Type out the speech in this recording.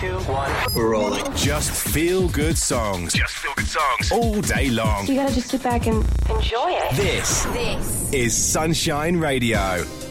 2, 1. We're rolling. Just feel good songs. Just feel good songs. All day long. You gotta just sit back and enjoy it. This is Sunshine Radio.